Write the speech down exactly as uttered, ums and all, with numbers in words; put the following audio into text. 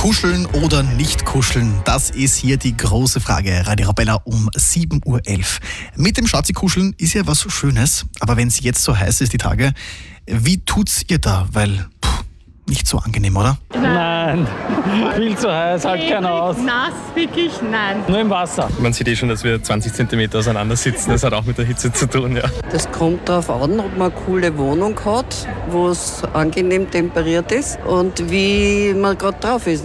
Kuscheln oder nicht kuscheln? Das ist hier die große Frage. Radio Arabella um sieben Uhr elf. Mit dem Schatzi kuscheln ist ja was Schönes, aber wenn es jetzt so heiß ist, die Tage, wie tut's ihr da? Weil, puh, nicht so angenehm, oder? Nein, viel zu heiß, halt keiner aus. Nass, wirklich, nein. Nur im Wasser. Man sieht eh schon, dass wir zwanzig Zentimeter auseinander sitzen. Das hat auch mit der Hitze zu tun, ja. Das kommt darauf an, ob man eine coole Wohnung hat, wo es angenehm temperiert ist und wie man gerade drauf ist.